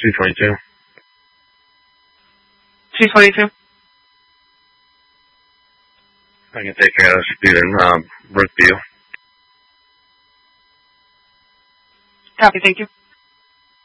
222. 222. I can take care of a student, Brookview. Copy, thank you.